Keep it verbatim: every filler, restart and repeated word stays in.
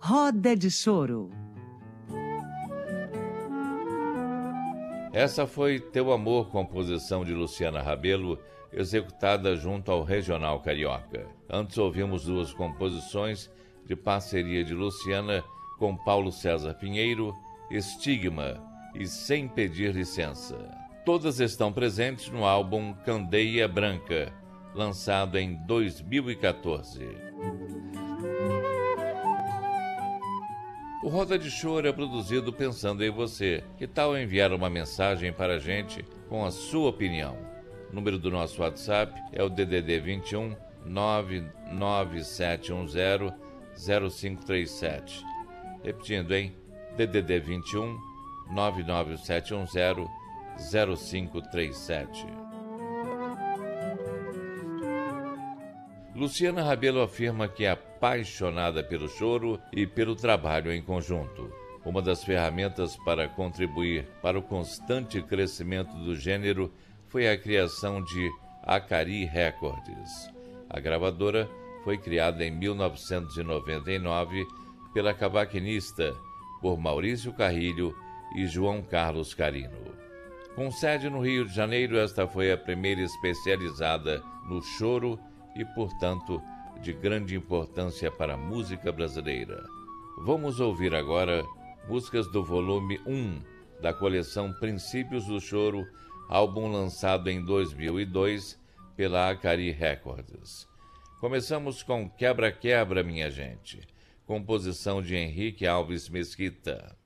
Roda de Choro. Essa foi Teu Amor, composição de Luciana Rabelo, executada junto ao Regional Carioca. Antes ouvimos duas composições de parceria de Luciana com Paulo César Pinheiro, Estigma e Sem Pedir Licença. Todas estão presentes no álbum Candeia Branca, lançado em dois mil e quatorze. O Roda de Choro é produzido pensando em você. Que tal enviar uma mensagem para a gente com a sua opinião? O número do nosso WhatsApp é o D D D vinte e um, nove nove sete um zero, zero cinco três sete. Repetindo, hein? D D D vinte e um, nove nove sete um zero, zero cinco três sete. Luciana Rebelo afirma que é apaixonada pelo choro e pelo trabalho em conjunto. Uma das ferramentas para contribuir para o constante crescimento do gênero foi a criação de Acari Records. A gravadora foi criada em mil novecentos e noventa e nove pela cavaquinista por Maurício Carrilho e João Carlos Carino. Com sede no Rio de Janeiro, esta foi a primeira especializada no choro e, portanto, de grande importância para a música brasileira. Vamos ouvir agora músicas do volume um da coleção Princípios do Choro, álbum lançado em dois mil e dois pela Acari Records. Começamos com Quebra Quebra, minha gente, composição de Henrique Alves Mesquita.